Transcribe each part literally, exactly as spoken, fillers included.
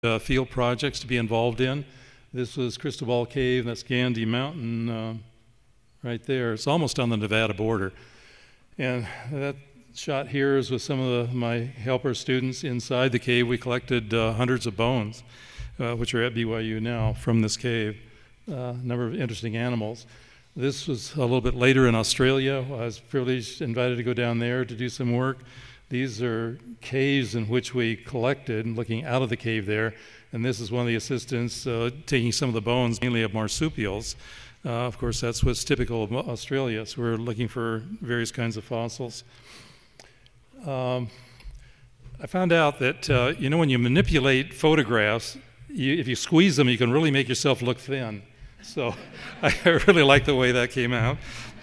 uh, field projects to be involved in. This was Cristobal Cave, that's Gandy Mountain uh, right there. It's almost on the Nevada border. And that shot here is with some of the, my helper students inside the cave. We collected uh, hundreds of bones, uh, which are at B Y U now, from this cave. A uh, number of interesting animals. This was a little bit later in Australia. I was privileged, invited to go down there to do some work. These are caves in which we collected, and looking out of the cave there. And this is one of the assistants uh, taking some of the bones, mainly of marsupials. Uh, of course, that's what's typical of Australia. So we're looking for various kinds of fossils. Um, I found out that, uh, you know, when you manipulate photographs, you, if you squeeze them, you can really make yourself look thin. So I really like the way that came out.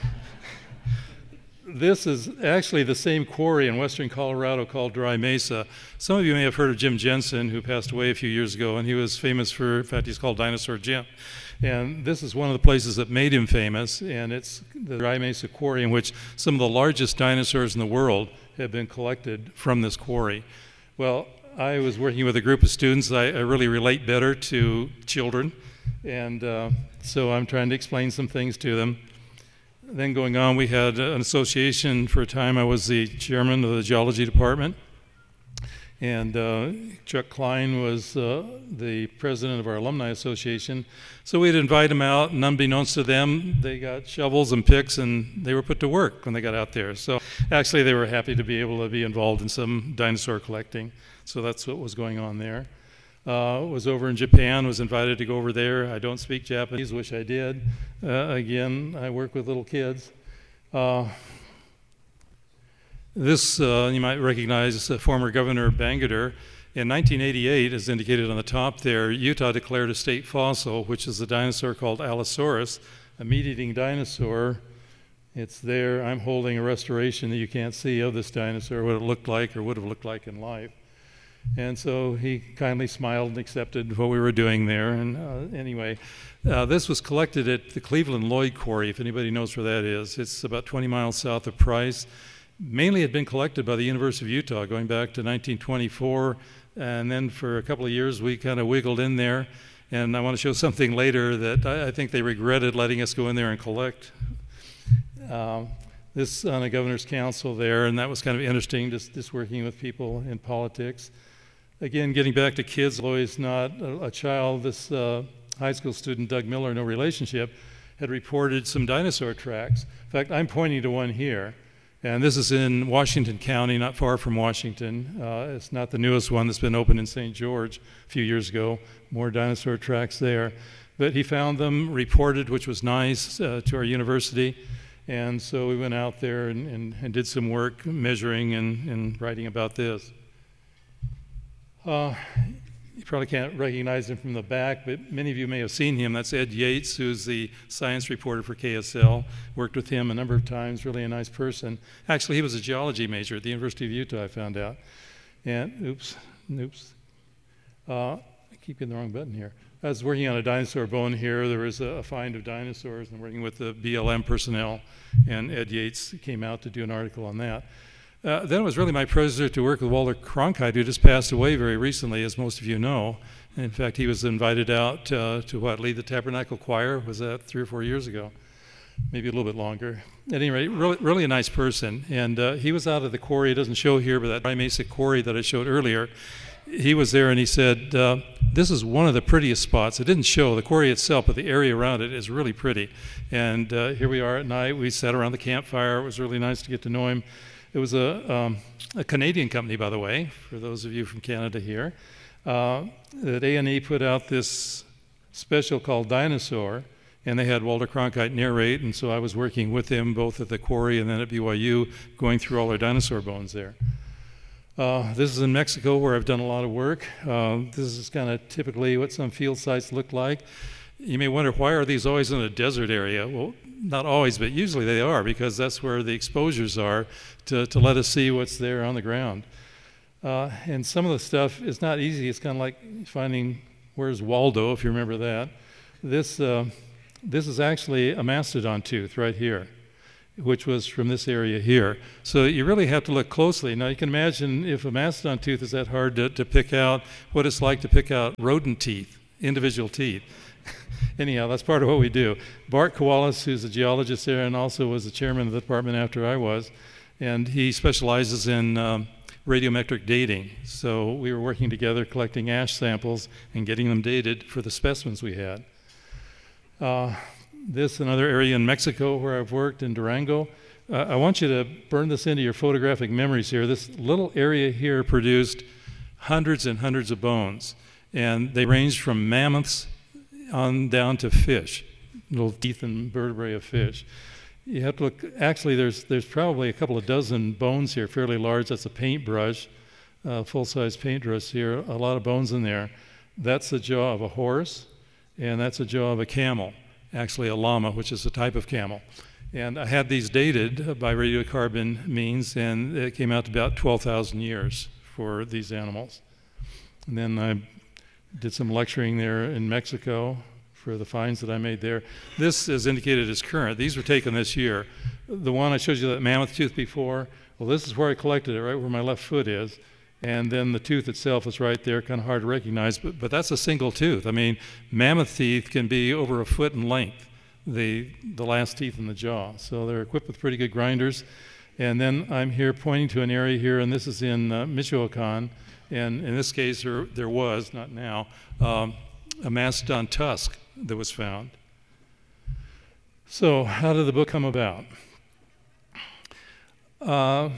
This is actually the same quarry in western Colorado called Dry Mesa. Some of you may have heard of Jim Jensen, who passed away a few years ago, and he was famous for, in fact, he's called Dinosaur Jim. And this is one of the places that made him famous, and it's the Dry Mesa Quarry, in which some of the largest dinosaurs in the world have been collected from this quarry. Well, I was working with a group of students. I, I really relate better to children, and uh, so I'm trying to explain some things to them. Then going on, we had an association. For a time, I was the chairman of the geology department, and uh, Chuck Klein was uh, the president of our alumni association. So we'd invite them out, and unbeknownst to them, they got shovels and picks, and they were put to work when they got out there. So actually, they were happy to be able to be involved in some dinosaur collecting. So that's what was going on there. Uh, was over in Japan, was invited to go over there. I don't speak Japanese, wish I did. Uh, again, I work with little kids. Uh, this, uh, you might recognize, uh, former Governor Bangerter. In nineteen eighty-eight, as indicated on the top there, Utah declared a state fossil, which is a dinosaur called Allosaurus, a meat-eating dinosaur. It's there. I'm holding a restoration that you can't see of this dinosaur, what it looked like or would have looked like in life. And so he kindly smiled and accepted what we were doing there. And uh, anyway, uh, this was collected at the Cleveland Lloyd Quarry, if anybody knows where that is. It's about twenty miles south of Price. Mainly had been collected by the University of Utah going back to nineteen twenty-four. And then for a couple of years, we kind of wiggled in there. And I want to show something later that I, I think they regretted letting us go in there and collect. Um, this on a governor's council there, and that was kind of interesting, just, just working with people in politics. Again, getting back to kids, although he's not a, a child, this uh, high school student, Doug Miller, no relationship, had reported some dinosaur tracks. In fact, I'm pointing to one here, and this is in Washington County, not far from Washington. Uh, it's not the newest one that's been opened in Saint George a few years ago. More dinosaur tracks there. But he found them, reported, which was nice, uh, to our university. And so we went out there and, and, and did some work measuring and, and writing about this. Uh, you probably can't recognize him from the back, but many of you may have seen him. That's Ed Yates, who's the science reporter for K S L. Worked with him a number of times, really a nice person. Actually, he was a geology major at the University of Utah, I found out. And, oops, oops. Uh, I keep getting the wrong button here. I was working on a dinosaur bone here. There was a, a find of dinosaurs, and working with the B L M personnel, and Ed Yates came out to do an article on that. Uh, then it was really my pleasure to work with Walter Cronkite, who just passed away very recently, as most of you know. And in fact, he was invited out uh, to what, lead the Tabernacle Choir. Was that three or four years ago? Maybe a little bit longer. At any rate, really, really a nice person. And uh, he was out of the quarry. It doesn't show here, but that Dry Mesa quarry that I showed earlier, he was there and he said, uh, this is one of the prettiest spots. It didn't show the quarry itself, but the area around it is really pretty. And uh, here we are at night. We sat around the campfire. It was really nice to get to know him. It was a, um, a Canadian company, by the way, for those of you from Canada here, uh, that A and E put out this special called Dinosaur, and they had Walter Cronkite narrate, and so I was working with him both at the quarry and then at B Y U, going through all our dinosaur bones there. Uh, this is in Mexico, where I've done a lot of work. Uh, this is kind of typically what some field sites look like. You may wonder, why are these always in a desert area? Well, not always, but usually they are, because that's where the exposures are to, to let us see what's there on the ground. Uh, and some of the stuff is not easy. It's kind of like finding, where's Waldo, if you remember that. This, uh, this is actually a mastodon tooth right here. which was from this area here. So you really have to look closely. Now you can imagine if a mastodon tooth is that hard to, to pick out, what it's like to pick out rodent teeth, individual teeth. Anyhow, that's part of what we do. Bart Kowalis, who's a geologist there and also was the chairman of the department after I was, and he specializes in um, radiometric dating. So we were working together collecting ash samples and getting them dated for the specimens we had. Uh, this another area in Mexico where I've worked, in Durango. Uh, I want you to burn this into your photographic memories here. This little area here produced hundreds and hundreds of bones, and they ranged from mammoths on down to fish, little teeth and vertebrae of fish. You have to look, actually there's there's probably a couple of dozen bones here, fairly large. That's a paintbrush, uh, full-size paintbrush here, a lot of bones in there. That's the jaw of a horse, and that's the jaw of a camel, actually a llama, which is a type of camel. And I had these dated by radiocarbon means, and it came out to about twelve thousand years for these animals. And then I did some lecturing there in Mexico for the finds that I made there. This is indicated as current. These were taken this year. The one I showed you, that mammoth tooth before, well, this is where I collected it, right where my left foot is. And then the tooth itself is right there, kind of hard to recognize, but, but that's a single tooth. I mean, mammoth teeth can be over a foot in length, the, the last teeth in the jaw. So they're equipped with pretty good grinders. And then I'm here pointing to an area here, and this is in uh, Michoacan. And in this case, there, there was, not now, um, a mastodon tusk that was found. So how did the book come about? Uh,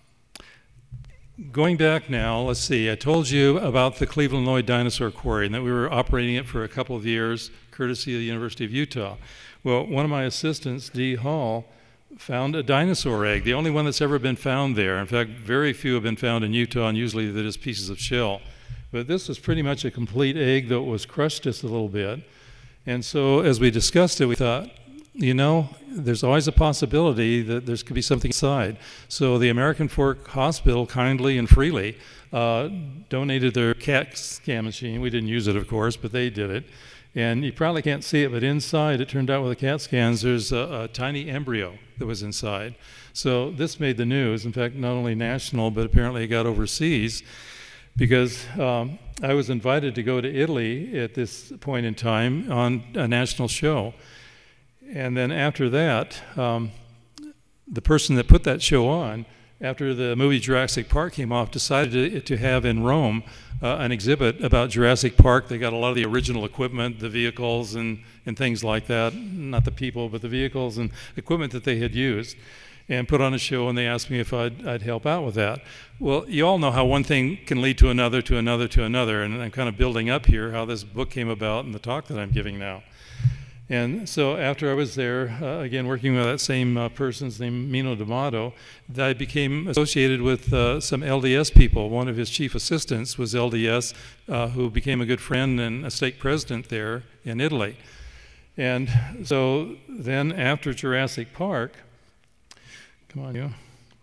going back now, let's see, I told you about the Cleveland Lloyd Dinosaur Quarry and that we were operating it for a couple of years, courtesy of the University of Utah. Well, one of my assistants, Dee Hall, found a dinosaur egg, the only one that's ever been found there. In fact, very few have been found in Utah, and usually they're just pieces of shell. But this was pretty much a complete egg, though it was crushed just a little bit. And so as we discussed it, we thought, you know, there's always a possibility that there could be something inside. So the American Fork Hospital kindly and freely uh, donated their CAT scan machine. We didn't use it, of course, but they did it. And you probably can't see it, but inside, it turned out with the CAT scans, there's a, a tiny embryo that was inside. So this made the news, in fact, not only national, but apparently it got overseas, because um, I was invited to go to Italy at this point in time on a national show. And then after that, um, the person that put that show on, after the movie Jurassic Park came off, decided to, to have in Rome uh, an exhibit about Jurassic Park. They got a lot of the original equipment, the vehicles and, and things like that, not the people, but the vehicles and equipment that they had used, and put on a show, and they asked me if I'd, I'd help out with that. Well, you all know how one thing can lead to another, to another, to another, and I'm kind of building up here how this book came about and the talk that I'm giving now. And so after I was there, uh, again, working with that same uh, person's named Mino D'Amato, I became associated with uh, some L D S people. One of his chief assistants was L D S, uh, who became a good friend and a stake president there in Italy. And so then after Jurassic Park, come on, you.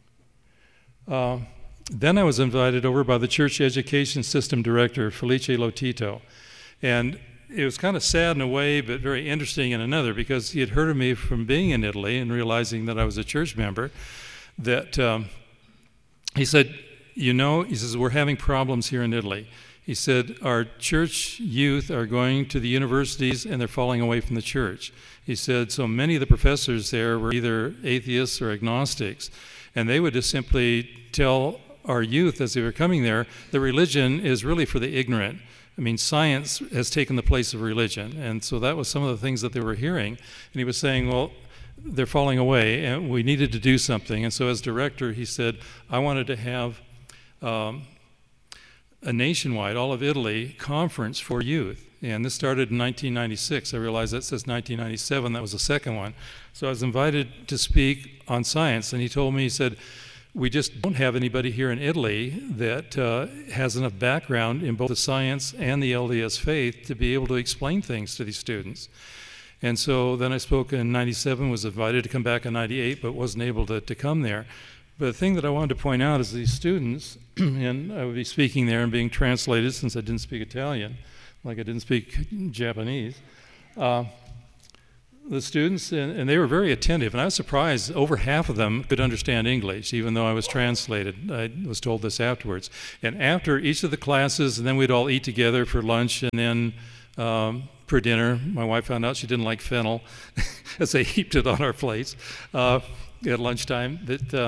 Uh, then I was invited over by the church education system director, Felice Lotito. And it was kind of sad in a way, but very interesting in another, because he had heard of me from being in Italy and realizing that I was a church member, that um, he said, you know, he says, we're having problems here in Italy. He said, our church youth are going to the universities and they're falling away from the church. He said, so many of the professors there were either atheists or agnostics, and they would just simply tell our youth as they were coming there that religion is really for the ignorant. I mean, science has taken the place of religion, and so that was some of the things that they were hearing. And he was saying, well, they're falling away, and we needed to do something. And so as director, he said, I wanted to have um, a nationwide, all of Italy, conference for youth. And this started in nineteen ninety-six. I realize that says nineteen ninety-seven. That was the second one. So I was invited to speak on science, and he told me, he said, we just don't have anybody here in Italy that uh, has enough background in both the science and the L D S faith to be able to explain things to these students. And so then I spoke in ninety-seven, was invited to come back in ninety-eight, but wasn't able to, to come there. But the thing that I wanted to point out is these students, and I would be speaking there and being translated since I didn't speak Italian, like I didn't speak Japanese. Uh, the students, and, and they were very attentive, and I was surprised over half of them could understand English, even though I was translated. I was told this afterwards. And after each of the classes, and then we'd all eat together for lunch, and then um, for dinner, my wife found out she didn't like fennel, as they heaped it on our plates uh, at lunchtime, that uh,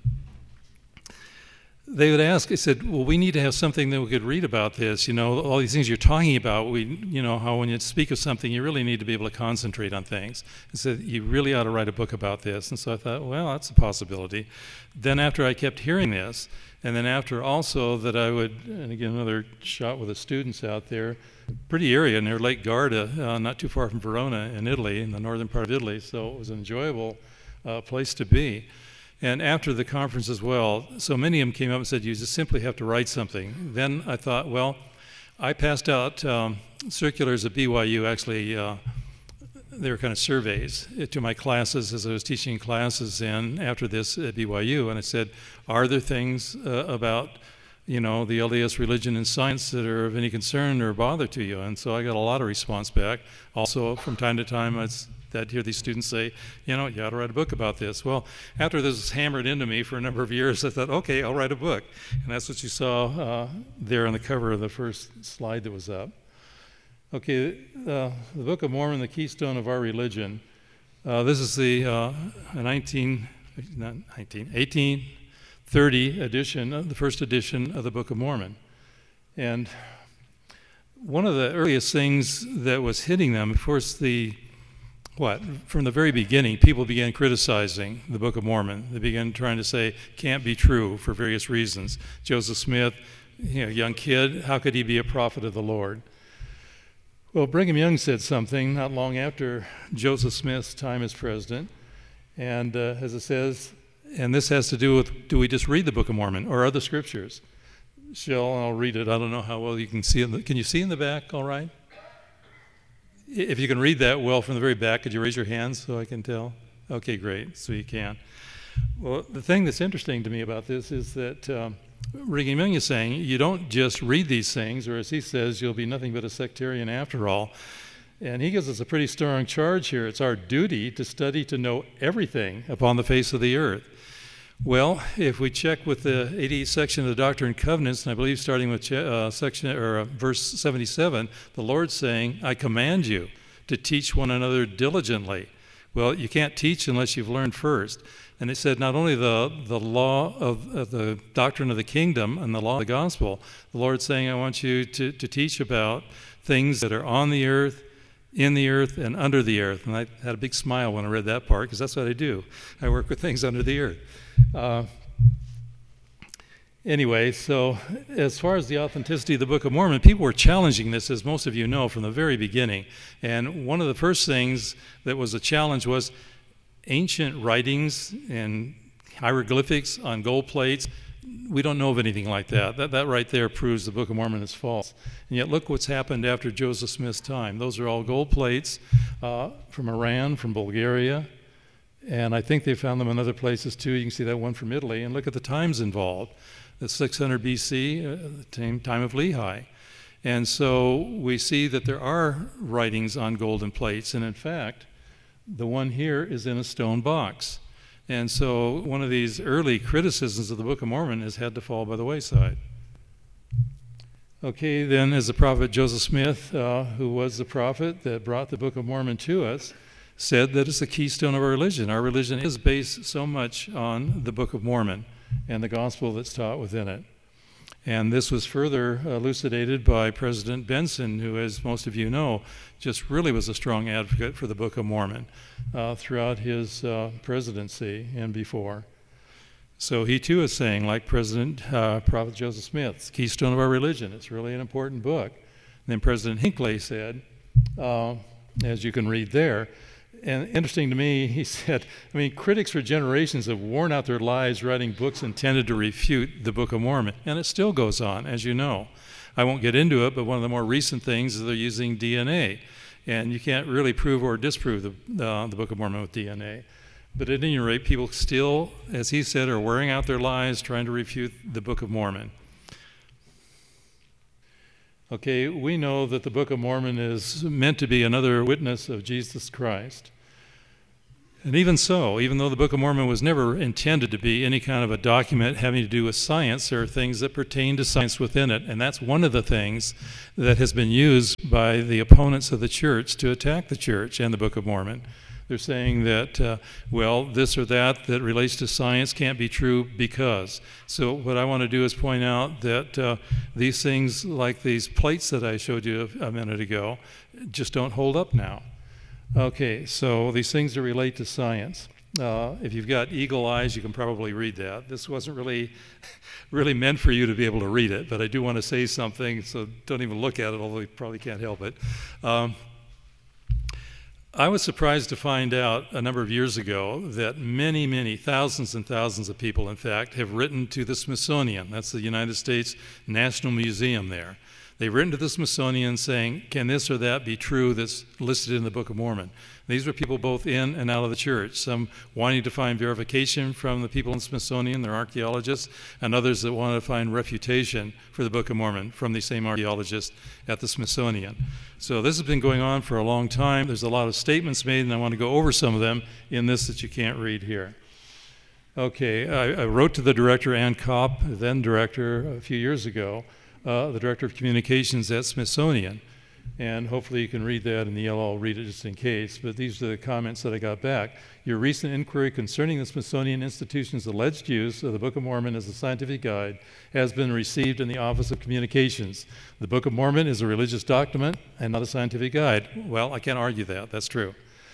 they would ask, I said, well, we need to have something that we could read about this. You know, all these things you're talking about, we, you know, how when you speak of something, you really need to be able to concentrate on things. I said, you really ought to write a book about this. And so I thought, well, that's a possibility. Then after I kept hearing this, and then after also that I would, and again, another shot with the students out there, pretty area near Lake Garda, uh, not too far from Verona in Italy, in the northern part of Italy, so it was an enjoyable uh, place to be. And after the conference as well, so many of them came up and said, you just simply have to write something. Then I thought, well, I passed out um, circulars at B Y U, actually, uh, they were kind of surveys to my classes as I was teaching classes in after this at B Y U. And I said, are there things uh, about, you know, the L D S religion and science that are of any concern or bother to you? And so I got a lot of response back. Also, from time to time, I'd I'd hear these students say, you know, you ought to write a book about this. Well, after this was hammered into me for a number of years, I thought, okay, I'll write a book. And that's what you saw uh, there on the cover of the first slide that was up. Okay, uh, the Book of Mormon, the keystone of our religion. Uh, this is the uh, nineteen, not nineteen, eighteen thirty edition, uh, the first edition of the Book of Mormon. And one of the earliest things that was hitting them, of course, the What? From the very beginning, people began criticizing the Book of Mormon. They began trying to say, can't be true for various reasons. Joseph Smith, you know, young kid, how could he be a prophet of the Lord? Well, Brigham Young said something not long after Joseph Smith's time as president. And uh, as it says, and this has to do with, do we just read the Book of Mormon or other scriptures? Shell, I'll read it. I don't know how well you can see it. Can you see in the back all right? If you can read that well from the very back, could you raise your hands so I can tell? Okay, great, so you can. Well, the thing that's interesting to me about this is that um, Brigham Young is saying you don't just read these things, or as he says, you'll be nothing but a sectarian after all. And he gives us a pretty strong charge here. It's our duty to study to know everything upon the face of the earth. Well, if we check with the eighty-eighth section of the Doctrine and Covenants, and I believe starting with uh, section or uh, verse seventy-seven, the Lord's saying, I command you to teach one another diligently. Well, you can't teach unless you've learned first. And it said not only the, the law of, of the doctrine of the kingdom and the law of the gospel, the Lord's saying, I want you to, to teach about things that are on the earth, in the earth, and under the earth. And I had a big smile when I read that part, because that's what I do. I work with things under the earth. Uh, anyway, so as far as the authenticity of the Book of Mormon, people were challenging this, as most of you know, from the very beginning. And one of the first things that was a challenge was ancient writings and hieroglyphics on gold plates. We don't know of anything like that. That, that right there proves the Book of Mormon is false. And yet look what's happened after Joseph Smith's time. Those are all gold plates uh, from Iran, from Bulgaria, and I think they found them in other places too. You can see that one from Italy. And look at the times involved. That's six hundred B C, uh, the time of Lehi. And so we see that there are writings on golden plates. And in fact, the one here is in a stone box. And so one of these early criticisms of the Book of Mormon has had to fall by the wayside. Okay, then as the prophet Joseph Smith, uh, who was the prophet that brought the Book of Mormon to us, said that it's the keystone of our religion. Our religion is based so much on the Book of Mormon and the gospel that's taught within it. And this was further elucidated by President Benson, who, as most of you know, just really was a strong advocate for the Book of Mormon uh, throughout his uh, presidency and before. So he too is saying, like President uh, Prophet Joseph Smith, it's the keystone of our religion. It's really an important book. And then President Hinckley said, uh, as you can read there, and interesting to me, he said, I mean, critics for generations have worn out their lives writing books intended to refute the Book of Mormon, and it still goes on, as you know. I won't get into it, but one of the more recent things is they're using D N A, and you can't really prove or disprove the, uh, the Book of Mormon with D N A. But at any rate, people still, as he said, are wearing out their lives trying to refute the Book of Mormon. Okay, we know that the Book of Mormon is meant to be another witness of Jesus Christ. And even so, even though the Book of Mormon was never intended to be any kind of a document having to do with science, there are things that pertain to science within it. And that's one of the things that has been used by the opponents of the church to attack the church and the Book of Mormon. They're saying that, uh, well, this or that that relates to science can't be true because. So what I want to do is point out that uh, these things, like these plates that I showed you a, a minute ago, just don't hold up now. Okay, so these things that relate to science. Uh, if you've got eagle eyes, you can probably read that. This wasn't really, really meant for you to be able to read it, but I do want to say something, so don't even look at it, although you probably can't help it. Um, I was surprised to find out a number of years ago that many, many, thousands and thousands of people, in fact, have written to the Smithsonian. That's the United States National Museum there. They've written to the Smithsonian saying, can this or that be true that's listed in the Book of Mormon? These were people both in and out of the church, some wanting to find verification from the people in the Smithsonian, they're archaeologists, and others that wanted to find refutation for the Book of Mormon from these same archaeologists at the Smithsonian. So this has been going on for a long time. There's a lot of statements made, and I want to go over some of them in this that you can't read here. Okay, I, I wrote to the director, Ann Kopp, then director, a few years ago, Uh, the Director of Communications at Smithsonian, and hopefully you can read that in the yellow. I'll read it just in case, but these are the comments that I got back. Your recent inquiry concerning the Smithsonian Institution's alleged use of the Book of Mormon as a scientific guide has been received in the Office of Communications. The Book of Mormon is a religious document and not a scientific guide. Well, I can't argue that. That's true.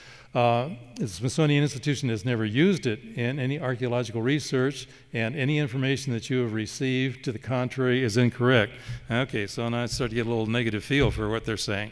Uh, the Smithsonian Institution has never used it in any archaeological research, and any information that you have received to the contrary is incorrect. Okay, so now I start to get a little negative feel for what they're saying.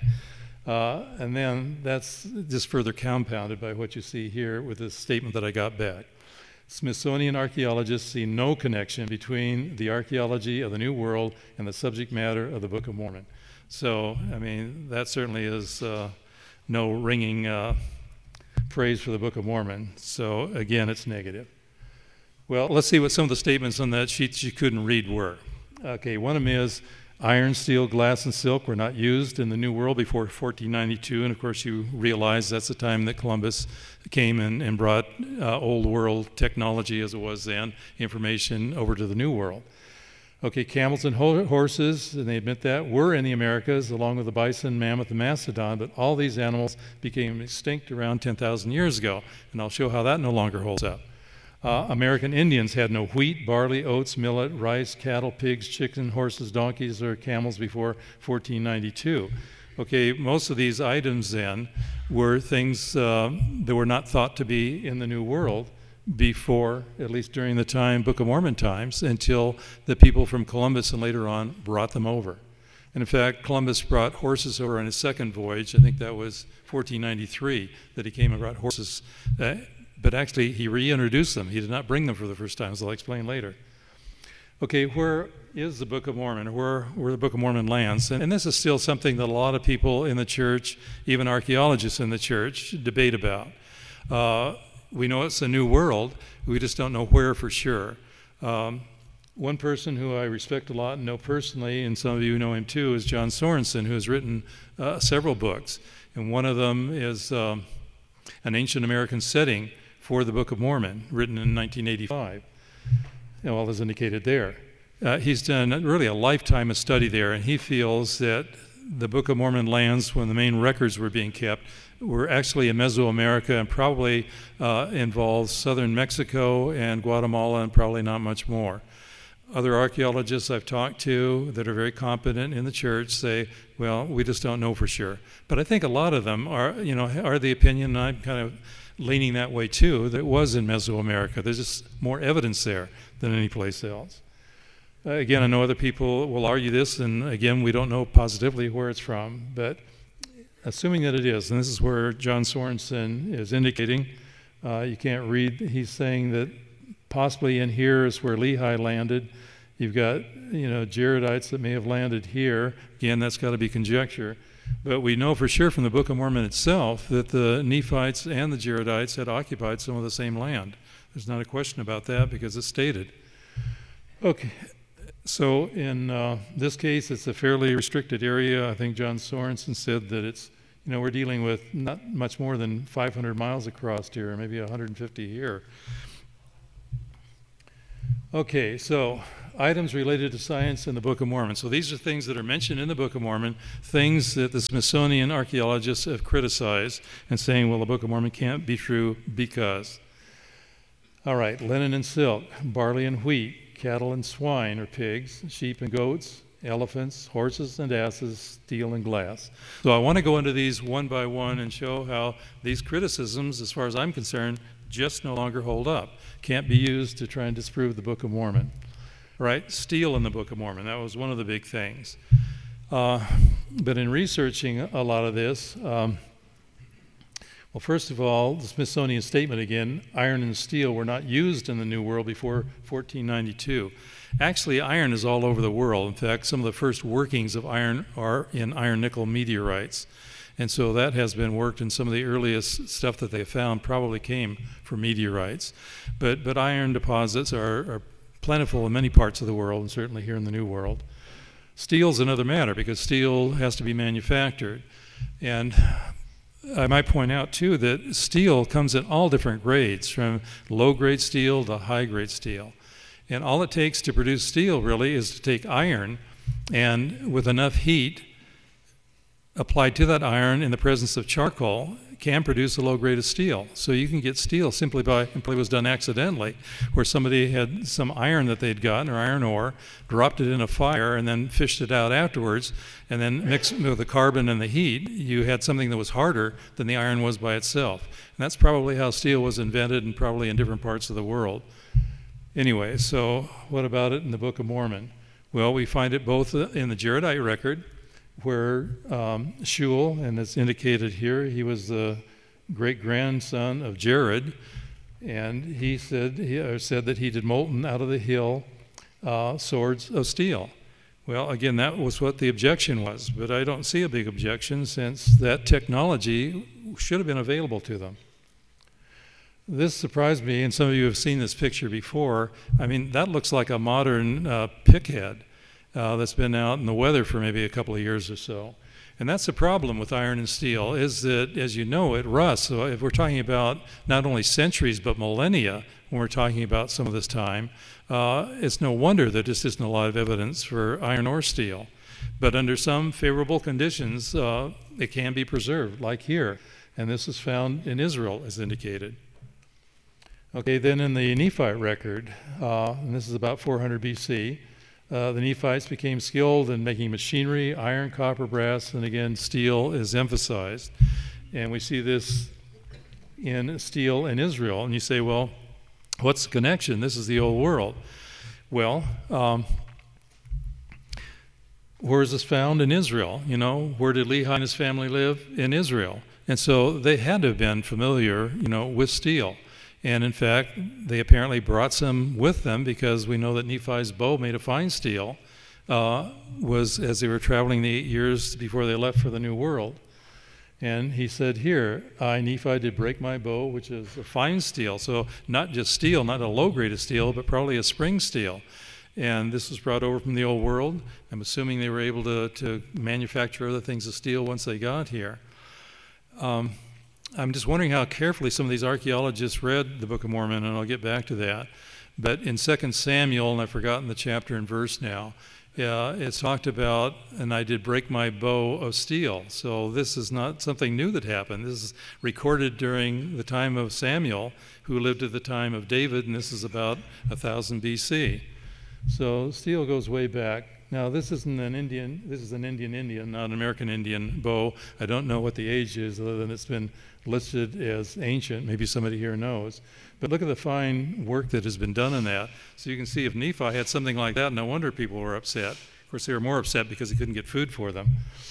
Uh, and then that's just further compounded by what you see here with this statement that I got back. Smithsonian archaeologists see no connection between the archaeology of the New World and the subject matter of the Book of Mormon. So, I mean, that certainly is uh, no ringing uh, praise for the Book of Mormon. So again, it's negative. Well, let's see what some of the statements on that sheet you couldn't read were. Okay, one of them is iron, steel, glass, and silk were not used in the New World before fourteen ninety-two, and of course you realize that's the time that Columbus came and, and brought uh, old world technology, as it was then, information over to the New World. Okay, camels and ho- horses, and they admit that, were in the Americas, along with the bison, mammoth, and mastodon, but all these animals became extinct around ten thousand years ago, and I'll show how that no longer holds up. Uh, American Indians had no wheat, barley, oats, millet, rice, cattle, pigs, chickens, horses, donkeys, or camels before fourteen ninety-two. Okay, most of these items then were things uh, that were not thought to be in the New World before, at least during the time, Book of Mormon times, until the people from Columbus and later on brought them over. And in fact, Columbus brought horses over on his second voyage. I think that was fourteen ninety-three that he came and brought horses. Uh, but actually, he reintroduced them. He did not bring them for the first time, as I'll explain later. Okay, where is the Book of Mormon, or where, where the Book of Mormon lands? And, and this is still something that a lot of people in the church, even archaeologists in the church, debate about. Uh, We know it's a new world. We just don't know where for sure. Um, one person who I respect a lot and know personally, and some of you know him too, is John Sorensen, who has written uh, several books. And one of them is um, An Ancient American Setting for the Book of Mormon, written in nineteen eighty-five. Well, as indicated there. Uh, he's done really a lifetime of study there, and he feels that the Book of Mormon lands, when the main records were being kept, were actually in Mesoamerica and probably uh, involved southern Mexico and Guatemala and probably not much more. Other archaeologists I've talked to that are very competent in the church say, well, we just don't know for sure. But I think a lot of them are, you know, are the opinion, and I'm kind of leaning that way too, that it was in Mesoamerica. There's just more evidence there than any place else. Uh, again, I know other people will argue this, and again, we don't know positively where it's from, but assuming that it is, and this is where John Sorensen is indicating, uh, you can't read, he's saying that possibly in here is where Lehi landed. You've got, you know, Jaredites that may have landed here. Again, that's got to be conjecture. But we know for sure from the Book of Mormon itself that the Nephites and the Jaredites had occupied some of the same land. There's not a question about that because it's stated. Okay, so in uh, this case, it's a fairly restricted area. I think John Sorensen said that it's, You know, we're dealing with not much more than five hundred miles across here, or maybe one hundred fifty here. Okay, so items related to science in the Book of Mormon. So these are things that are mentioned in the Book of Mormon, things that the Smithsonian archaeologists have criticized and saying, well, the Book of Mormon can't be true because. All right, linen and silk, barley and wheat, cattle and swine or pigs, sheep and goats, elephants, horses and asses, steel and glass. So I want to go into these one by one and show how these criticisms, as far as I'm concerned, just no longer hold up. Can't be used to try and disprove the Book of Mormon. Right? Steel in the Book of Mormon, that was one of the big things. Uh, but in researching a lot of this, um, well, first of all, the Smithsonian statement again, iron and steel were not used in the New World before fourteen ninety-two. Actually, iron is all over the world. In fact, some of the first workings of iron are in iron-nickel meteorites. And so that has been worked, and some of the earliest stuff that they found probably came from meteorites. But, but iron deposits are, are plentiful in many parts of the world, and certainly here in the New World. Steel's another matter, because steel has to be manufactured. And I might point out, too, that steel comes in all different grades, from low-grade steel to high-grade steel. And all it takes to produce steel, really, is to take iron, and with enough heat applied to that iron in the presence of charcoal, can produce a low grade of steel. So you can get steel simply by, and probably was done accidentally, where somebody had some iron that they'd gotten, or iron ore, dropped it in a fire, and then fished it out afterwards, and then mixed it with the carbon and the heat. You had something that was harder than the iron was by itself. And that's probably how steel was invented, and probably in different parts of the world. Anyway, so what about it in the Book of Mormon? Well, we find it both in the Jaredite record, where um, Shul, and it's indicated here, he was the great-grandson of Jared, and he said he uh, said that he did molten out of the hill uh, swords of steel. Well, again, that was what the objection was, but I don't see a big objection, since that technology should have been available to them. This surprised me, and some of you have seen this picture before. I mean, that looks like a modern uh, pickhead. Uh, that's been out in the weather for maybe a couple of years or so. And that's the problem with iron and steel, is that, as you know, it rusts. So if we're talking about not only centuries but millennia, when we're talking about some of this time, uh, it's no wonder that there isn't a lot of evidence for iron or steel. But under some favorable conditions, uh, it can be preserved, like here. And this is found in Israel, as indicated. Okay, then in the Nephite record, uh, and this is about four hundred B C, Uh, the Nephites became skilled in making machinery, iron, copper, brass, and again, steel is emphasized. And we see this in steel in Israel. And you say, well, what's the connection? This is the old world. Well, um, where is this found? In Israel. You know, where did Lehi and his family live? In Israel. And so they had to have been familiar, you know, with steel. And in fact, they apparently brought some with them, because we know that Nephi's bow, made of fine steel, uh, was as they were traveling the eight years before they left for the New World. And he said here, I, Nephi, did break my bow, which is a fine steel. So not just steel, not a low grade of steel, but probably a spring steel. And this was brought over from the old world. I'm assuming they were able to, to manufacture other things of steel once they got here. Um, I'm just wondering how carefully some of these archaeologists read the Book of Mormon, and I'll get back to that. But in Second Samuel, and I've forgotten the chapter and verse now, uh, it's talked about, and I did break my bow of steel. So this is not something new that happened. This is recorded during the time of Samuel, who lived at the time of David, and this is about one thousand B C. So steel goes way back. Now, this isn't an Indian, this is an Indian Indian, not an American Indian bow. I don't know what the age is, other than it's been listed as ancient. Maybe somebody here knows. But look at the fine work that has been done in that. So you can see if Nephi had something like that, no wonder people were upset. Of course, they were more upset because he couldn't get food for them.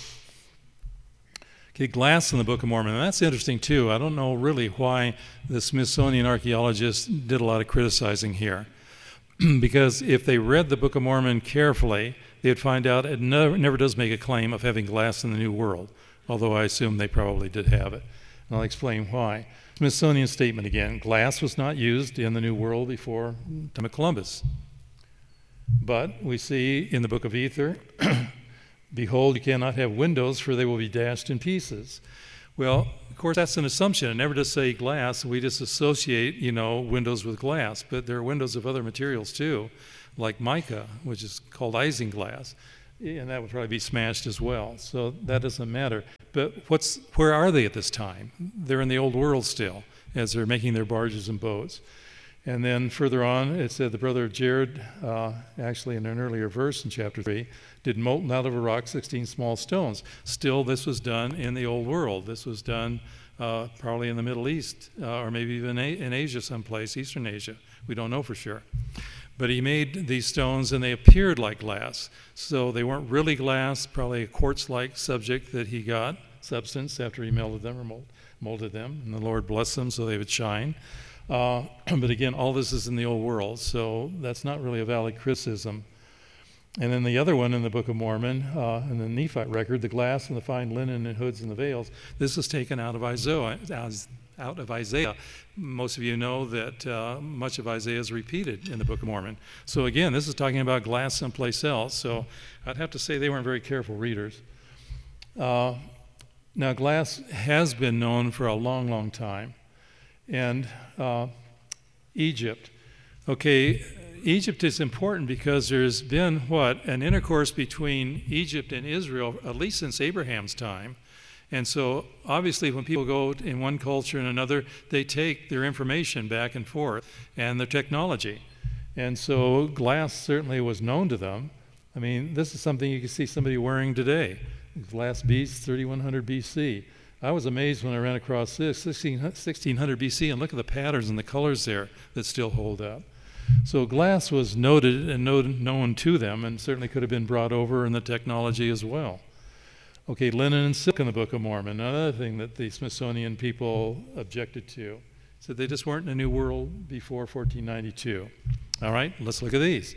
Okay, glass in the Book of Mormon. And that's interesting, too. I don't know really why the Smithsonian archaeologists did a lot of criticizing here. Because if they read the Book of Mormon carefully, they'd find out it never, never does make a claim of having glass in the New World, although I assume they probably did have it. And I'll explain why. Smithsonian statement again. Glass was not used in the New World before the time of Columbus. But we see in the Book of Ether Behold, you cannot have windows, for they will be dashed in pieces. Well, of course, that's an assumption. It never does say glass. We just associate, you know, windows with glass. But there are windows of other materials, too, like mica, which is called isinglass. And that would probably be smashed as well. So that doesn't matter. But what's where are they at this time? They're in the old world still, as they're making their barges and boats. And then further on, it said the brother of Jared, uh, actually in an earlier verse in chapter three, did molten out of a rock sixteen small stones. Still, this was done in the old world. This was done uh, probably in the Middle East, uh, or maybe even a- in Asia someplace, Eastern Asia. We don't know for sure. But he made these stones, and they appeared like glass. So they weren't really glass, probably a quartz-like subject that he got, substance, after he melted them or mold, molded them. And the Lord blessed them so they would shine. Uh, but again, all this is in the old world, so that's not really a valid criticism. And then the other one in the Book of Mormon, uh, in the Nephite record, the glass and the fine linen and hoods and the veils, this is taken out of Isaiah. Out of Isaiah. Most of you know that uh, much of Isaiah is repeated in the Book of Mormon. So again, this is talking about glass someplace else. So I'd have to say they weren't very careful readers. Uh, now, glass has been known for a long, long time. And uh, Egypt. Okay, Egypt is important because there's been, what, an intercourse between Egypt and Israel, at least since Abraham's time. And so, obviously, when people go in one culture and another, they take their information back and forth and their technology. And so, glass certainly was known to them. I mean, this is something you can see somebody wearing today. Glass beads, thirty-one hundred B C. I was amazed when I ran across this, sixteen hundred B C, and look at the patterns and the colors there that still hold up. So glass was noted and known to them, and certainly could have been brought over in the technology as well. Okay, linen and silk in the Book of Mormon, another thing that the Smithsonian people objected to. Said they just weren't in a new world before fourteen ninety-two. All right, let's look at these.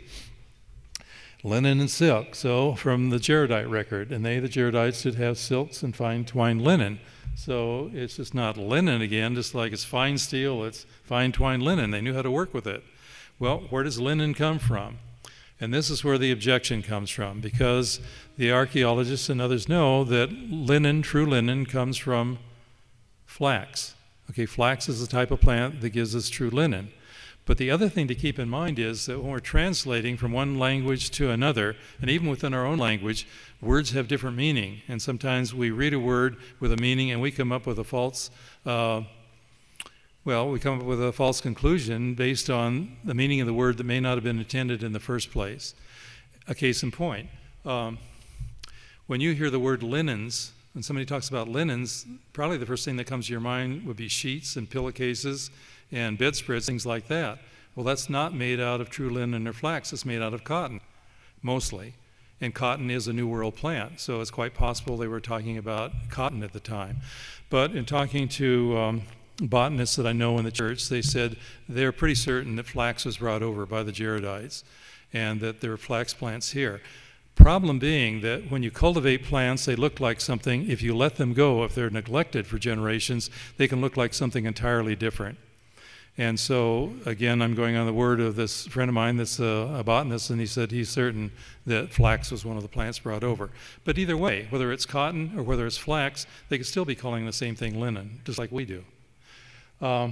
Linen and silk, so from the Jaredite record, and they, the Jaredites, did have silks and fine twined linen. So it's just not linen again, just like it's fine steel, it's fine twined linen. They knew how to work with it. Well, where does linen come from? And this is where the objection comes from, because the archaeologists and others know that linen, true linen, comes from flax. Okay, flax is the type of plant that gives us true linen. But the other thing to keep in mind is that when we're translating from one language to another, and even within our own language, words have different meaning. And sometimes we read a word with a meaning and we come up with a false, uh, well, we come up with a false conclusion based on the meaning of the word that may not have been intended in the first place. A case in point, um, when you hear the word linens, when somebody talks about linens, probably the first thing that comes to your mind would be sheets and pillowcases and bedspreads, things like that. Well, that's not made out of true linen or flax. It's made out of cotton, mostly. And cotton is a New World plant, so it's quite possible they were talking about cotton at the time. But in talking to um, botanists that I know in the church, they said they're pretty certain that flax was brought over by the Jaredites and that there were flax plants here. Problem being that when you cultivate plants, they look like something. If you let them go, if they're neglected for generations, they can look like something entirely different. And so, again, I'm going on the word of this friend of mine that's a, a botanist, and he said he's certain that flax was one of the plants brought over. But either way, whether it's cotton or whether it's flax, they could still be calling the same thing linen, just like we do. Um,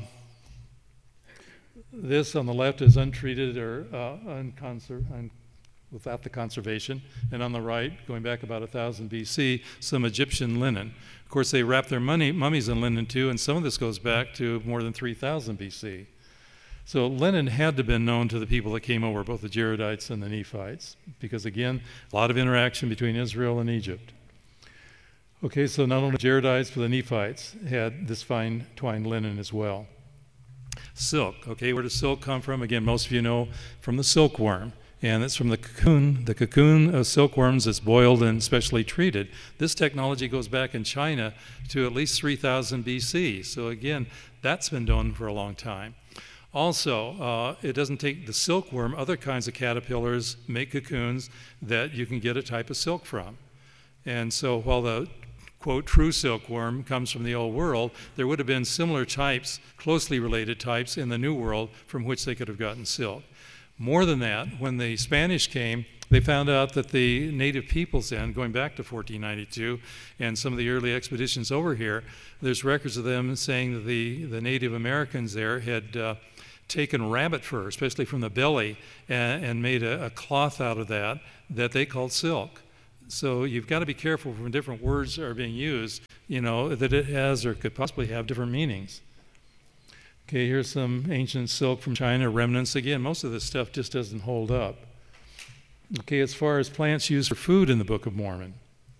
this on the left is untreated or uh, unconser- un- without the conservation, and on the right, going back about one thousand B C, some Egyptian linen. Of course, they wrap their money, mummies in linen too, and some of this goes back to more than three thousand B C. So linen had to have been known to the people that came over, both the Jaredites and the Nephites, because again, a lot of interaction between Israel and Egypt. Okay, so not only the Jaredites, but the Nephites had this fine twined linen as well. Silk, okay, where does silk come from? Again, most of you know from the silkworm. And it's from the cocoon, the cocoon of silkworms that's boiled and specially treated. This technology goes back in China to at least three thousand B C. So again, that's been done for a long time. Also, uh, it doesn't take the silkworm. Other kinds of caterpillars make cocoons that you can get a type of silk from. And so while the, quote, true silkworm comes from the old world, there would have been similar types, closely related types in the new world from which they could have gotten silk. More than that, when the Spanish came, they found out that the native peoples then, going back to fourteen ninety-two, and some of the early expeditions over here, there's records of them saying that the, the Native Americans there had uh, taken rabbit fur, especially from the belly, and, and made a, a cloth out of that that they called silk. So you've got to be careful when different words are being used, you know, that it has or could possibly have different meanings. Okay, here's some ancient silk from China, remnants. Again, most of this stuff just doesn't hold up. Okay, as far as plants used for food in the Book of Mormon,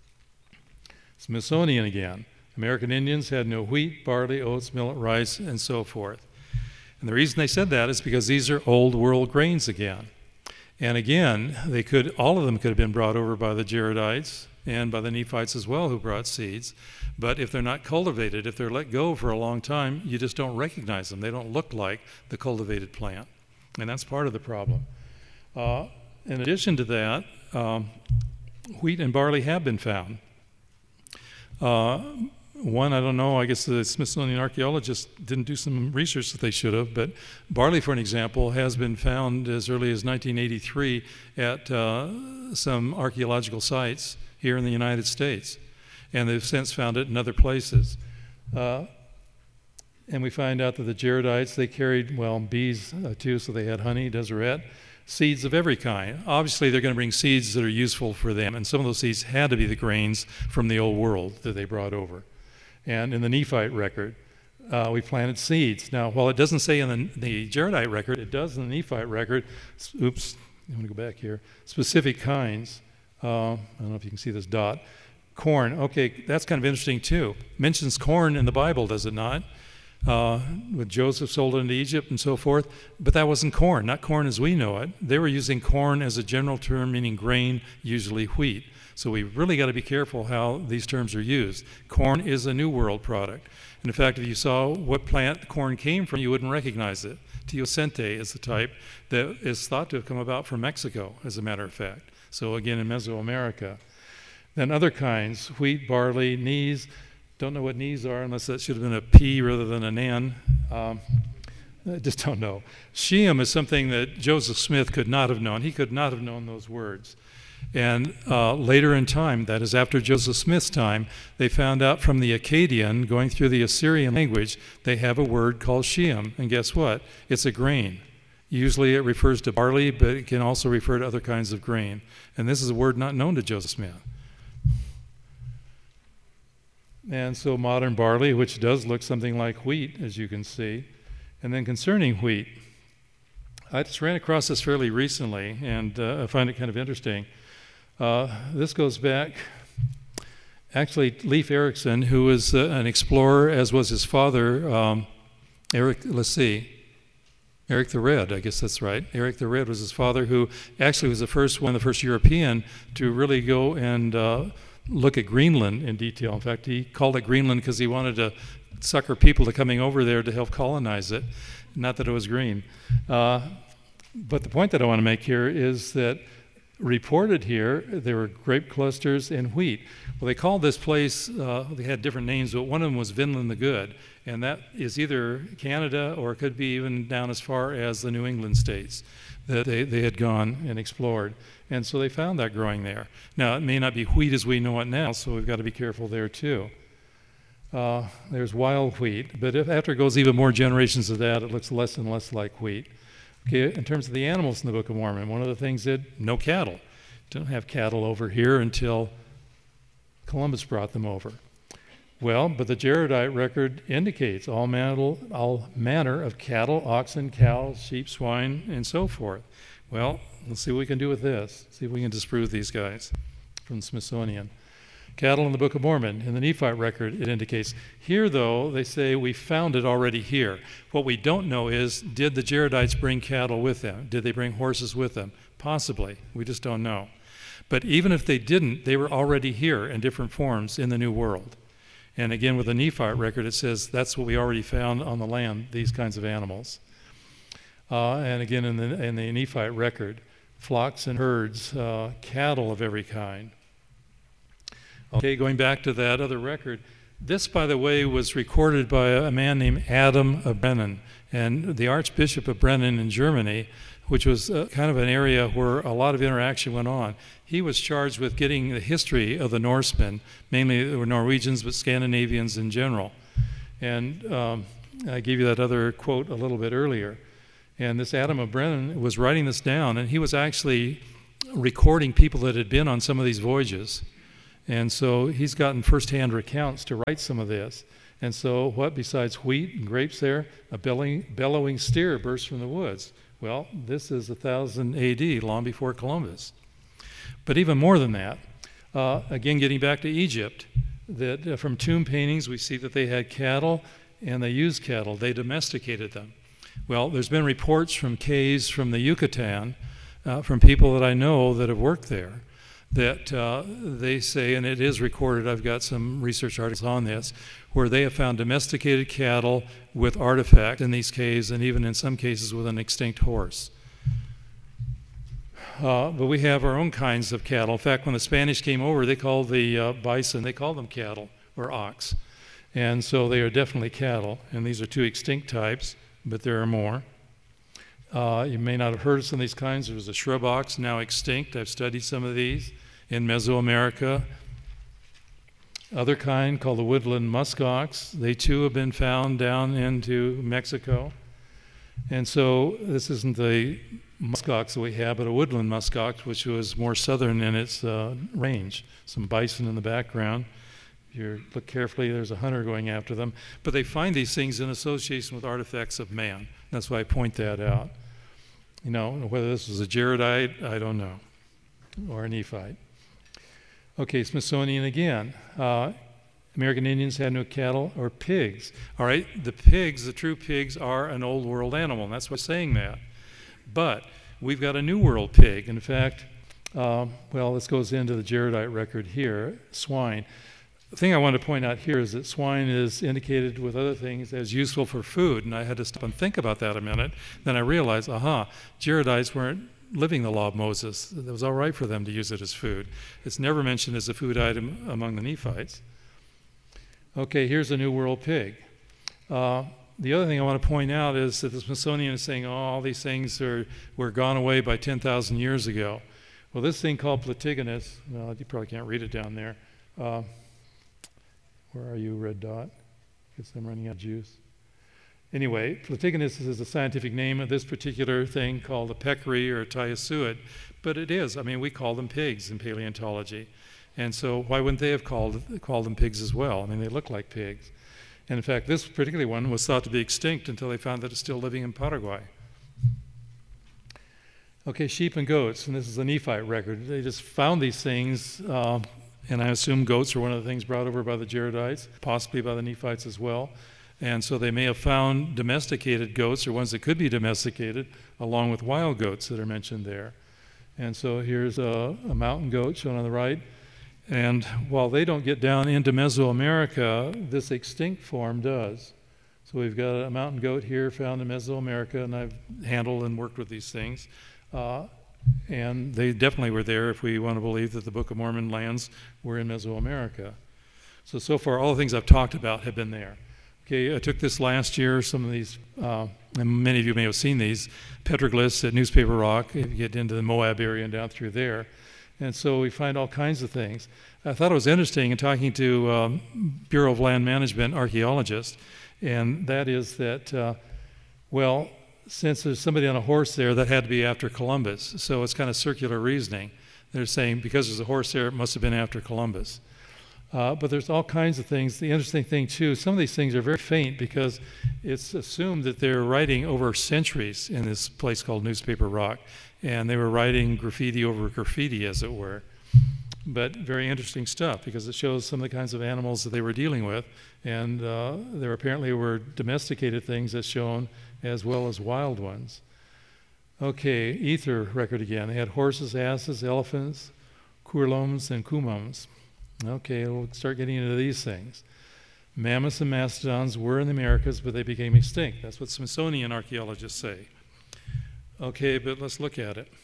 Smithsonian again. American Indians had no wheat, barley, oats, millet, rice, and so forth. And the reason they said that is because these are old world grains again. And again, they could, all of them could have been brought over by the Jaredites and by the Nephites as well, who brought seeds. But if they're not cultivated, if they're let go for a long time, you just don't recognize them. They don't look like the cultivated plant. And that's part of the problem. Uh, in addition to that, um, wheat and barley have been found. Uh, One, I don't know, I guess the Smithsonian archaeologists didn't do some research that they should have, but barley, for an example, has been found as early as nineteen eighty-three at uh, some archaeological sites here in the United States, and they've since found it in other places. Uh, and we find out that the Jaredites, they carried, well, bees uh, too, so they had honey, deseret, seeds of every kind. Obviously, they're going to bring seeds that are useful for them, and some of those seeds had to be the grains from the old world that they brought over. And in the Nephite record, uh, we planted seeds. Now, while it doesn't say in the, the Jaredite record, it does in the Nephite record. Oops, I'm going to go back here. Specific kinds. Uh, I don't know if you can see this dot. Corn. Okay, that's kind of interesting too. Mentions corn in the Bible, does it not? Uh, with Joseph sold into Egypt and so forth. But that wasn't corn, not corn as we know it. They were using corn as a general term, meaning grain, usually wheat. So we really got to be careful how these terms are used. Corn is a New World product. And in fact, if you saw what plant corn came from, you wouldn't recognize it. Teosinte is the type that is thought to have come about from Mexico, as a matter of fact. So again, in Mesoamerica. Then other kinds, wheat, barley, knees. Don't know what knees are, unless that should have been a P rather than an N. Um, I just don't know. Sheum is something that Joseph Smith could not have known. He could not have known those words. And uh, later in time, that is after Joseph Smith's time, they found out from the Akkadian, going through the Assyrian language, they have a word called Sheum. And guess what? It's a grain. Usually it refers to barley, but it can also refer to other kinds of grain. And this is a word not known to Joseph Smith. And so modern barley, which does look something like wheat, as you can see. And then concerning wheat, I just ran across this fairly recently, and uh, I find it kind of interesting. Uh, this goes back, actually, Leif Erikson, who was uh, an explorer, as was his father, um, Eric, let's see, Eric the Red, I guess that's right. Eric the Red was his father, who actually was the first one, the first European to really go and uh, look at Greenland in detail. In fact, he called it Greenland because he wanted to sucker people to coming over there to help colonize it, not that it was green. Uh, but the point that I want to make here is that reported here, there were grape clusters and wheat. Well, they called this place, uh, they had different names, but one of them was Vinland the Good, and that is either Canada or it could be even down as far as the New England states that they, they had gone and explored. And so they found that growing there. Now, it may not be wheat as we know it now, so we've got to be careful there too. Uh, there's wild wheat, but if after it goes even more generations of that, it looks less and less like wheat. Okay, in terms of the animals in the Book of Mormon, one of the things that no cattle. Don't have cattle over here until Columbus brought them over. Well, but the Jaredite record indicates all manner, all manner of cattle, oxen, cows, sheep, swine, and so forth. Well, let's see what we can do with this. See if we can disprove these guys from the Smithsonian. Cattle in the Book of Mormon. In the Nephite record, it indicates. Here, though, they say we found it already here. What we don't know is, did the Jaredites bring cattle with them? Did they bring horses with them? Possibly. We just don't know. But even if they didn't, they were already here in different forms in the New World. And again, with the Nephite record, it says that's what we already found on the land, these kinds of animals. Uh, and again, in the, in the Nephite record, flocks and herds, uh, cattle of every kind. Okay, going back to that other record, this, by the way, was recorded by a man named Adam of Brennan. And the Archbishop of Brennan in Germany which was uh, kind of an area where a lot of interaction went on. He was charged with getting the history of the Norsemen, mainly they were Norwegians, but Scandinavians in general. And um, I gave you that other quote a little bit earlier. And this Adam O'Brien was writing this down, and he was actually recording people that had been on some of these voyages. And so he's gotten first-hand accounts to write some of this. And so what besides wheat and grapes there? A bellowing, bellowing steer burst from the woods. Well, this is one thousand A D, long before Columbus. But even more than that, uh, again, getting back to Egypt, that uh, from tomb paintings we see that they had cattle and they used cattle. They domesticated them. Well, there's been reports from caves from the Yucatan, uh, from people that I know that have worked there, that uh, they say, and it is recorded, I've got some research articles on this, where they have found domesticated cattle with artifacts in these caves, and even in some cases with an extinct horse. Uh, but we have our own kinds of cattle. In fact, when the Spanish came over, they called the uh, bison, they called them cattle or ox. And so they are definitely cattle, and these are two extinct types, but there are more. Uh, you may not have heard of some of these kinds. There was a shrub ox, now extinct. I've studied some of these in Mesoamerica. Other kind called the woodland musk ox. They too have been found down into Mexico. And so this isn't the musk ox that we have, but a woodland musk ox, which was more southern in its uh, range. Some bison in the background. If you look carefully, there's a hunter going after them. But they find these things in association with artifacts of man. That's why I point that out. You know, whether this was a Jaredite, I don't know, or a Nephite. Okay, Smithsonian again. Uh, American Indians had no cattle or pigs. All right, the pigs, the true pigs, are an old world animal, and that's why I'm saying that. But we've got a new world pig. In fact, uh, well, this goes into the Jaredite record here, swine. The thing I want to point out here is that swine is indicated with other things as useful for food, and I had to stop and think about that a minute. Then I realized, aha, Jaredites weren't living the law of Moses. It was all right for them to use it as food. It's never mentioned as a food item among the Nephites. Okay, here's a New World pig. Uh, the other thing I want to point out is that the Smithsonian is saying, oh, all these things are were gone away by ten thousand years ago. Well, this thing called Platygonus, well, you probably can't read it down there. Uh, where are you, red dot? Guess I'm running out of juice. Anyway, Platygonus is the scientific name of this particular thing called a peccary or a Tayassuid, but it is. I mean, we call them pigs in paleontology. And so why wouldn't they have called, called them pigs as well? I mean, they look like pigs. And in fact, this particular one was thought to be extinct until they found that it's still living in Paraguay. Okay, sheep and goats, and this is a Nephite record. They just found these things, uh, and I assume goats are one of the things brought over by the Jaredites, possibly by the Nephites as well. And so they may have found domesticated goats, or ones that could be domesticated, along with wild goats that are mentioned there. And so here's a, a mountain goat shown on the right. And while they don't get down into Mesoamerica, this extinct form does. So we've got a mountain goat here found in Mesoamerica, and I've handled and worked with these things. Uh, and they definitely were there if we want to believe that the Book of Mormon lands were in Mesoamerica. So, so far, all the things I've talked about have been there. Okay, I took this last year, some of these, uh, and many of you may have seen these, petroglyphs at Newspaper Rock, if you get into the Moab area and down through there. And so we find all kinds of things. I thought it was interesting in talking to um, Bureau of Land Management archaeologists, and that is that, uh, well, since there's somebody on a horse there, that had to be after Columbus. So it's kind of circular reasoning. They're saying because there's a horse there, it must have been after Columbus. Uh, but there's all kinds of things. The interesting thing, too, some of these things are very faint because it's assumed that they're writing over centuries in this place called Newspaper Rock. And they were writing graffiti over graffiti, as it were. But very interesting stuff because it shows some of the kinds of animals that they were dealing with. And uh, there apparently were domesticated things as shown as well as wild ones. Okay, Ether record again. They had horses, asses, elephants, kurlums, and kumums. Okay, we'll start getting into these things. Mammoths and mastodons were in the Americas, but they became extinct. That's what Smithsonian archaeologists say. Okay, but let's look at it.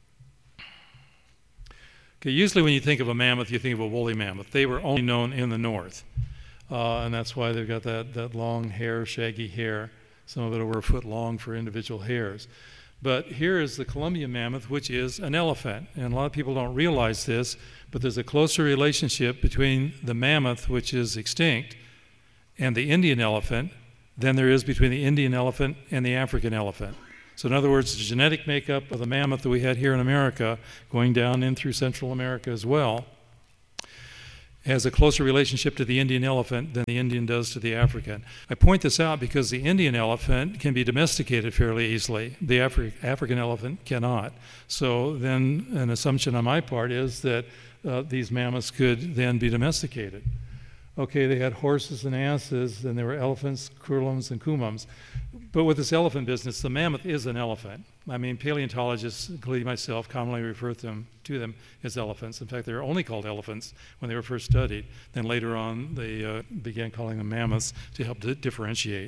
Okay, usually when you think of a mammoth, you think of a woolly mammoth. They were only known in the north, uh, and that's why they've got that, that long hair, shaggy hair, some of it over a foot long for individual hairs. But here is the Columbian mammoth, which is an elephant. And a lot of people don't realize this, but there's a closer relationship between the mammoth, which is extinct, and the Indian elephant than there is between the Indian elephant and the African elephant. So in other words, the genetic makeup of the mammoth that we had here in America, going down in through Central America as well, has a closer relationship to the Indian elephant than the Indian does to the African. I point this out because the Indian elephant can be domesticated fairly easily. The Afri- African elephant cannot. So then an assumption on my part is that uh, these mammoths could then be domesticated. Okay, they had horses and asses, and there were elephants, curlums, and kumams. But with this elephant business, the mammoth is an elephant. I mean, paleontologists, including myself, commonly refer to them, to them as elephants. In fact, they were only called elephants when they were first studied. Then later on, they uh, began calling them mammoths to help to differentiate.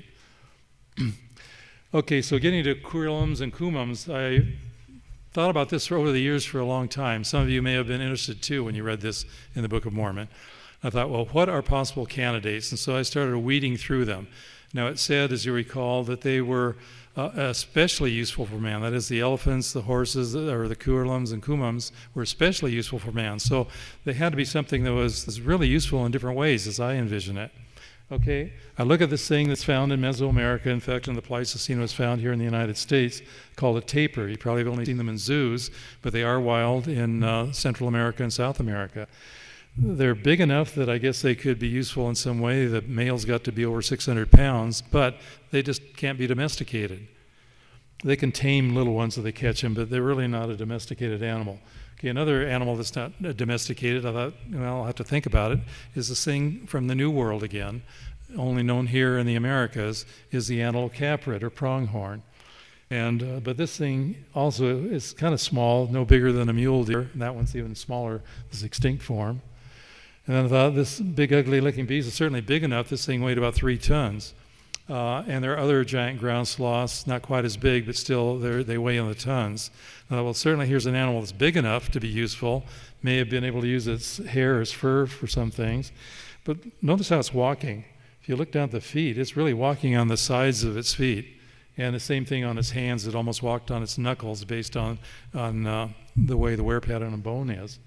Okay, so getting to curlums and kumams, I thought about this for over the years for a long time. Some of you may have been interested too when you read this in the Book of Mormon. I thought, well, what are possible candidates? And so I started weeding through them. Now, it said, as you recall, that they were uh, especially useful for man. That is, the elephants, the horses, or the curlums and kumams were especially useful for man. So they had to be something that was, was really useful in different ways, as I envision it. Okay, I look at this thing that's found in Mesoamerica. In fact, in the Pleistocene, was found here in the United States, called a tapir. You probably have only seen them in zoos, but they are wild in uh, Central America and South America. They're big enough that I guess they could be useful in some way. The males got to be over six hundred pounds, but they just can't be domesticated. They can tame little ones if they catch them, but they're really not a domesticated animal. Okay, another animal that's not domesticated, I thought, well, I'll have to think about it, is this thing from the New World again, only known here in the Americas, is the antelope caprid or pronghorn. And uh, but this thing also is kind of small, no bigger than a mule deer. And that one's even smaller, this extinct form. And then I thought, this big, ugly looking beast is certainly big enough. This thing weighed about three tons. Uh, and there are other giant ground sloths, not quite as big, but still they weigh in the tons. I thought, well, certainly here's an animal that's big enough to be useful. May have been able to use its hair as fur for some things. But notice how it's walking. If you look down at the feet, it's really walking on the sides of its feet. And the same thing on its hands. It almost walked on its knuckles based on, on uh, the way the wear pattern of bone is.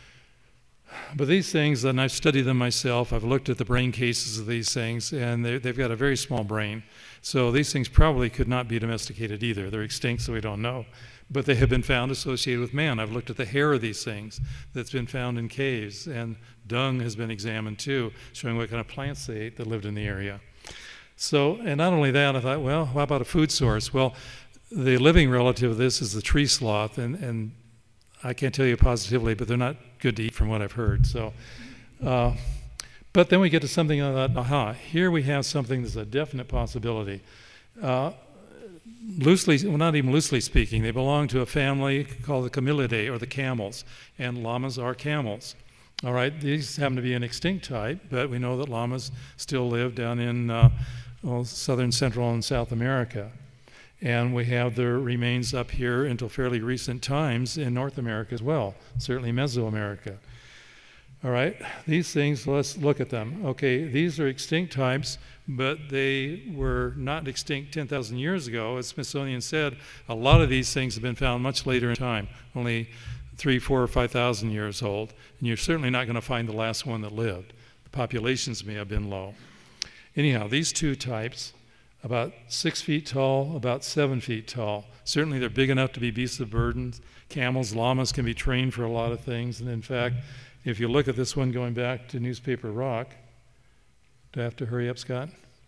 But these things, and I've studied them myself, I've looked at the brain cases of these things, and they've got a very small brain. So these things probably could not be domesticated either. They're extinct, so we don't know. But they have been found associated with man. I've looked at the hair of these things that's been found in caves, and dung has been examined too, showing what kind of plants they ate that lived in the area. So, and not only that, I thought, well, how about a food source? Well, the living relative of this is the tree sloth, and, and I can't tell you positively, but they're not good to eat from what I've heard. So, uh, but then we get to something I thought, aha, here we have something that's a definite possibility. Uh, loosely, well, not even loosely speaking, they belong to a family called the Camelidae, or the camels, and llamas are camels. All right, these happen to be an extinct type, but we know that llamas still live down in uh, well, southern, central, and South America. And we have their remains up here until fairly recent times in North America as well, certainly Mesoamerica. All right, these things, let's look at them. Okay, these are extinct types, but they were not extinct ten thousand years ago. As Smithsonian said, a lot of these things have been found much later in time, only three, four, or five thousand years old. And you're certainly not going to find the last one that lived. The populations may have been low. Anyhow, these two types, about six feet tall, about seven feet tall. Certainly they're big enough to be beasts of burden. Camels, llamas can be trained for a lot of things. And in fact, if you look at this one going back to Newspaper Rock, do I have to hurry up, Scott?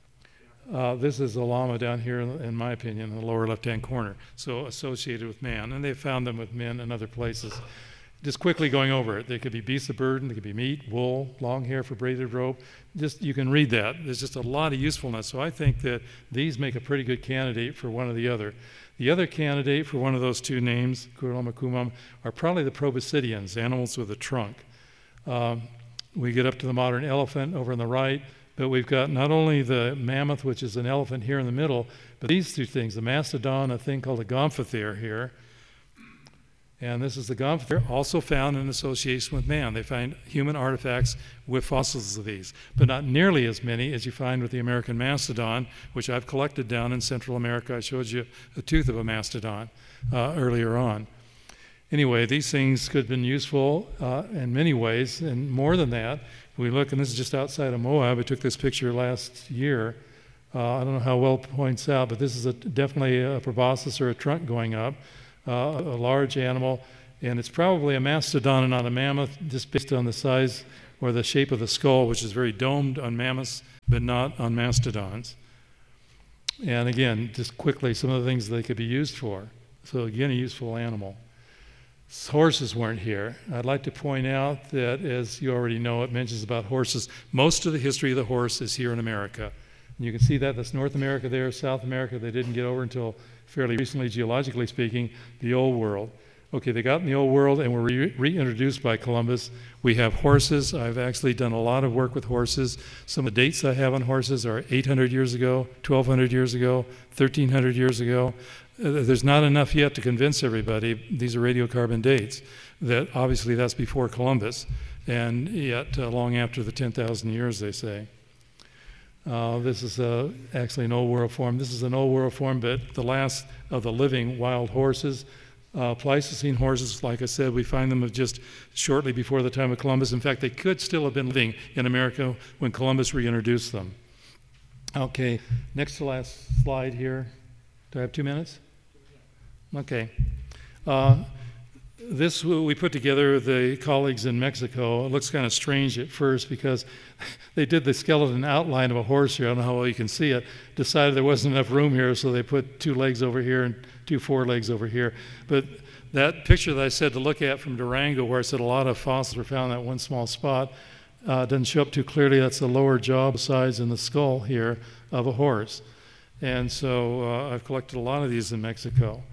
Uh, this is a llama down here, in my opinion, in the lower left-hand corner, so associated with man. And they found them with men in other places. Just quickly going over it, they could be beasts of burden, they could be meat, wool, long hair for braided rope. Just you can read that. There's just a lot of usefulness. So I think that these make a pretty good candidate for one or the other. The other candidate for one of those two names, Curlum or Kumam, are probably the proboscideans, animals with a trunk. Um, we get up to the modern elephant over on the right, but we've got not only the mammoth, which is an elephant here in the middle, but these two things, the mastodon, a thing called a gomphothere here, And this is the Gumpf. They're also found in association with man. They find human artifacts with fossils of these, but not nearly as many as you find with the American mastodon, which I've collected down in Central America. I showed you a tooth of a mastodon uh, earlier on. Anyway, these things could have been useful uh, in many ways, and more than that, if we look, and this is just outside of Moab. I took this picture last year. Uh, I don't know how well it points out, but this is a, definitely a proboscis or a trunk going up. Uh, a large animal, and it's probably a mastodon and not a mammoth, just based on the size or the shape of the skull, which is very domed on mammoths, but not on mastodons. And again, just quickly, some of the things they could be used for. So again, a useful animal. Horses weren't here. I'd like to point out that, as you already know, it mentions about horses. Most of the history of the horse is here in America. And you can see that that's North America there, South America. They didn't get over until fairly recently, geologically speaking, the Old World. Okay, they got in the Old World and were re- reintroduced by Columbus. We have horses. I've actually done a lot of work with horses. Some of the dates I have on horses are eight hundred years ago, twelve hundred years ago, thirteen hundred years ago. Uh, there's not enough yet to convince everybody, these are radiocarbon dates, that obviously that's before Columbus, and yet uh, long after the ten thousand years, they say. Uh, this is uh, actually an old world form. This is an old world form, but the last of the living wild horses. Uh, Pleistocene horses, like I said, we find them just shortly before the time of Columbus. In fact, they could still have been living in America when Columbus reintroduced them. Okay, next to last slide here. Do I have two minutes? Okay. Uh, This we put together with the colleagues in Mexico. It looks kind of strange at first because they did the skeleton outline of a horse here. I don't know how well you can see it. Decided there wasn't enough room here, so they put two legs over here and two forelegs over here. But that picture that I said to look at from Durango, where I said a lot of fossils were found in that one small spot, uh, doesn't show up too clearly. That's the lower jaw, size, and the skull here of a horse. And so uh, I've collected a lot of these in Mexico.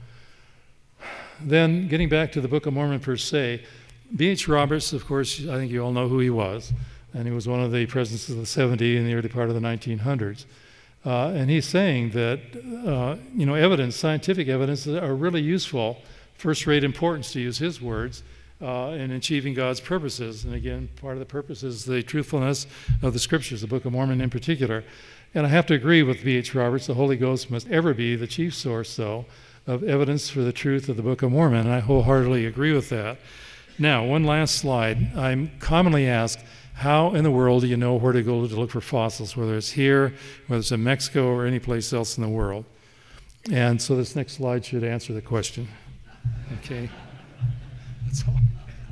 Then, getting back to the Book of Mormon per se, B H Roberts, of course, I think you all know who he was, and he was one of the presidents of the seventies in the early part of the nineteen hundreds. Uh, and he's saying that, uh, you know, evidence, scientific evidence, are really useful, first-rate importance, to use his words, uh, in achieving God's purposes. And again, part of the purpose is the truthfulness of the Scriptures, the Book of Mormon in particular. And I have to agree with B H Roberts, the Holy Ghost must ever be the chief source, though, of evidence for the truth of the Book of Mormon, and I wholeheartedly agree with that. Now, one last slide. I'm commonly asked, how in the world do you know where to go to look for fossils, whether it's here, whether it's in Mexico, or any place else in the world? And so this next slide should answer the question. Okay? That's all.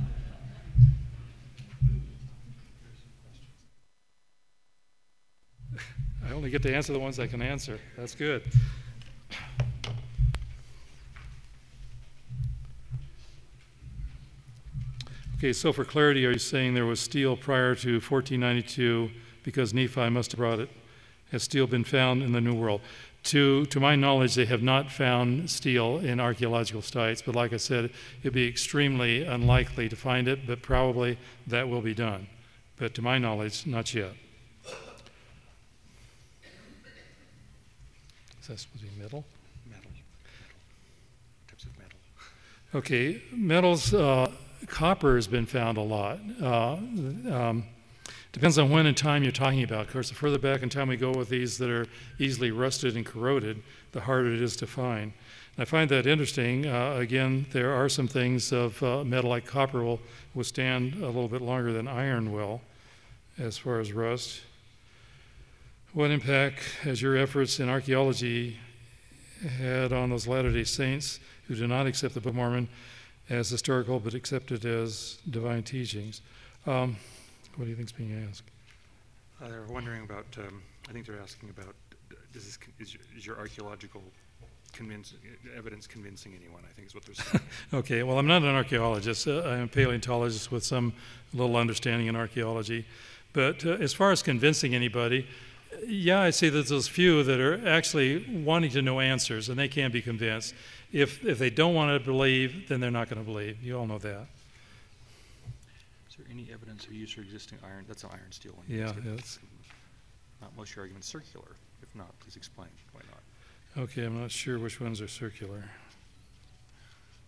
I only get to answer the ones I can answer. That's good. Okay, so for clarity, are you saying there was steel prior to fourteen ninety-two because Nephi must have brought it? Has steel been found in the New World? To, to my knowledge, they have not found steel in archaeological sites, but like I said, it'd be extremely unlikely to find it, but probably that will be done. But to my knowledge, not yet. Is that supposed to be metal? Metal. metal. Types of metal. Okay, metals... Uh, Copper has been found a lot. Uh, um, depends on when in time you're talking about. Of course, the further back in time we go with these that are easily rusted and corroded, the harder it is to find. And I find that interesting. Uh, again, there are some things of uh, metal like copper will withstand a little bit longer than iron will as far as rust. What impact has your efforts in archaeology had on those Latter-day Saints who do not accept the Book of Mormon as historical, but accepted as divine teachings? Um, what do you think is being asked? Uh, they're wondering about, um, I think they're asking about, does this, is, your, is your archaeological convince, evidence convincing anyone, I think is what they're saying. Okay, well, I'm not an archaeologist. Uh, I'm a paleontologist with some little understanding in archaeology. But uh, as far as convincing anybody, yeah, I see there's those few that are actually wanting to know answers, and they can be convinced. If if they don't want to believe, then they're not going to believe. You all know that. Is there any evidence of use for existing iron? That's an iron steel one. Yeah, it's not most of your arguments circular. If not, please explain why not. Okay, I'm not sure which ones are circular.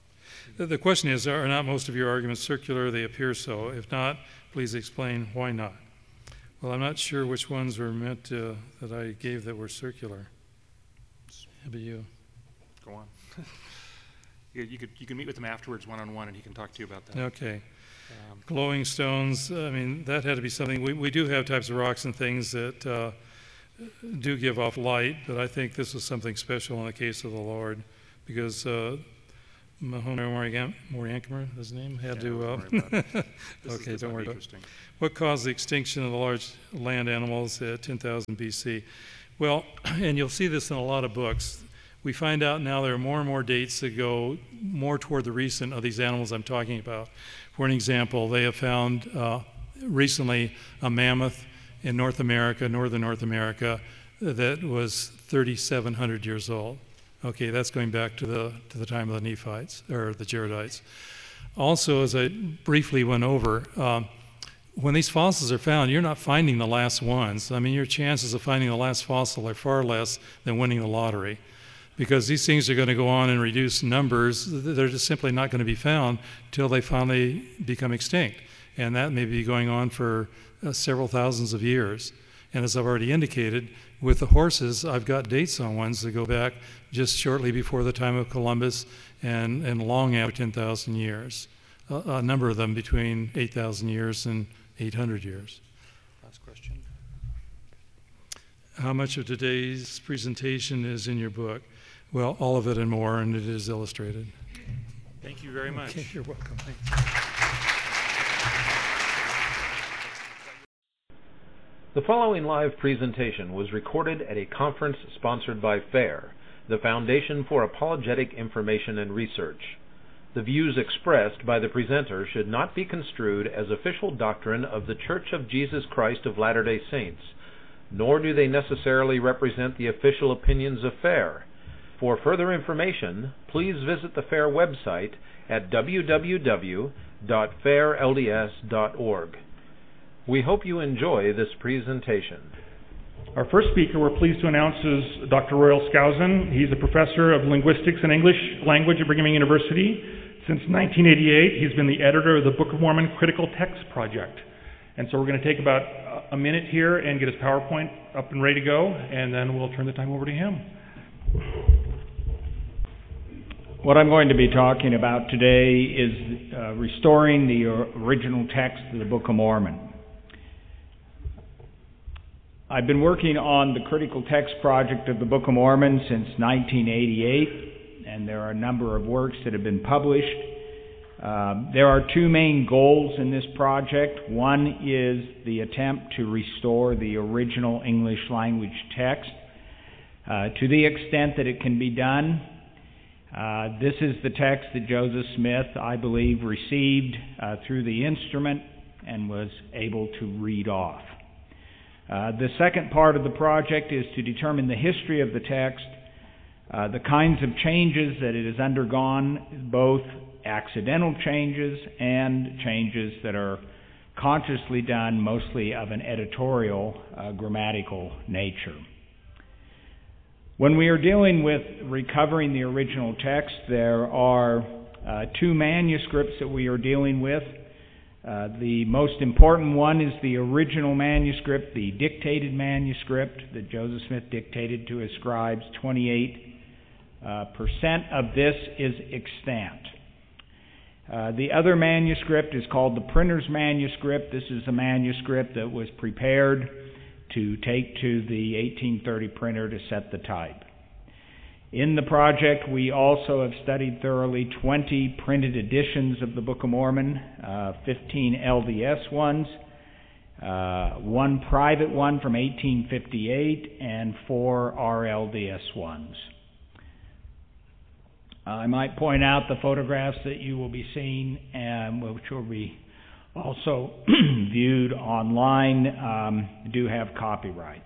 The, the question is, are not most of your arguments circular? They appear so. If not, please explain why not. Well, I'm not sure which ones were meant to, that I gave that were circular. How about you? Go on. you, you could you can meet with him afterwards one-on-one, and he can talk to you about that. Okay. Um, Glowing stones, I mean, that had to be something. We, we do have types of rocks and things that uh, do give off light, but I think this was something special in the case of the Lord, because uh, Mahoney Moriankimer, his name, had yeah, to... Uh, don't worry about it. This okay, is, don't worry about it. interesting. What caused the extinction of the large land animals at ten thousand B C? Well, and you'll see this in a lot of books, we find out now there are more and more dates that go more toward the recent of these animals I'm talking about. For an example, they have found uh, recently a mammoth in North America, northern North America, that was thirty-seven hundred years old. Okay, that's going back to the to the time of the Nephites, or the Jaredites. Also, as I briefly went over, um, when these fossils are found, you're not finding the last ones. I mean, your chances of finding the last fossil are far less than winning the lottery, because these things are going to go on in reduced numbers. They're just simply not going to be found till they finally become extinct. And that may be going on for uh, several thousands of years. And as I've already indicated, with the horses, I've got dates on ones that go back just shortly before the time of Columbus and, and long after ten thousand years. A, a number of them between eight thousand years and eight hundred years. Last question. How much of today's presentation is in your book? Well, all of it and more, and it is illustrated. Thank you very much. Okay, you're welcome. Thanks. The following live presentation was recorded at a conference sponsored by FAIR, the Foundation for Apologetic Information and Research. The views expressed by the presenter should not be construed as official doctrine of The Church of Jesus Christ of Latter-day Saints, nor do they necessarily represent the official opinions of FAIR. For further information, please visit the FAIR website at w w w dot fair l d s dot org. We hope you enjoy this presentation. Our first speaker we're pleased to announce is Doctor Royal Skousen. He's a professor of linguistics and English language at Brigham Young University. Since nineteen eighty-eight, he's been the editor of the Book of Mormon Critical Text Project. And so we're going to take about a minute here and get his PowerPoint up and ready to go, and then we'll turn the time over to him. What I'm going to be talking about today is uh, restoring the original text of the Book of Mormon. I've been working on the Critical Text Project of the Book of Mormon since nineteen eighty-eight, and there are a number of works that have been published. Uh, there are two main goals in this project. One is the attempt to restore the original English language text uh, to the extent that it can be done. Uh, this is the text that Joseph Smith, I believe, received uh, through the instrument and was able to read off. Uh, the second part of the project is to determine the history of the text, uh, the kinds of changes that it has undergone, both accidental changes and changes that are consciously done, mostly of an editorial, uh, grammatical nature. When we are dealing with recovering the original text, there are uh, two manuscripts that we are dealing with. Uh, the most important one is the original manuscript, the dictated manuscript that Joseph Smith dictated to his scribes. twenty-eight percent uh, of this is extant. Uh, the other manuscript is called the printer's manuscript. This is a manuscript that was prepared to take to the eighteen thirty printer to set the type. In the project, we also have studied thoroughly twenty printed editions of the Book of Mormon, uh, fifteen L D S ones, uh, one private one from eighteen fifty-eight, and four R L D S ones. I might point out the photographs that you will be seeing, and which will be also viewed online, um, do have copyright.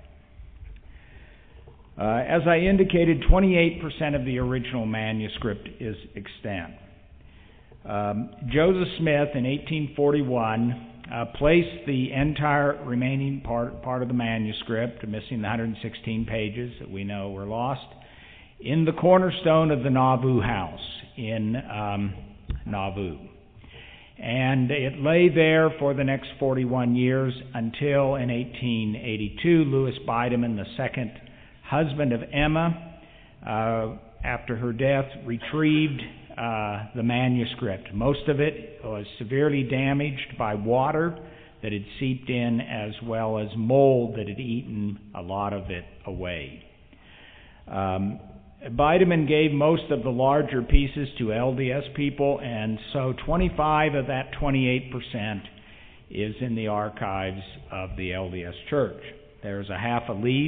Uh, as I indicated, twenty-eight percent of the original manuscript is extant. Um, Joseph Smith in eighteen forty-one uh, placed the entire remaining part, part of the manuscript, missing the one hundred sixteen pages that we know were lost, in the cornerstone of the Nauvoo house in um, Nauvoo. And it lay there for the next forty-one years until in eighteen eighty-two, Louis Bideman, the second husband of Emma, uh, after her death, retrieved uh, the manuscript. Most of it was severely damaged by water that had seeped in, as well as mold that had eaten a lot of it away. Um, Bideman gave most of the larger pieces to L D S people, and so twenty-five of that twenty-eight percent is in the archives of the L D S Church. There's a half a leaf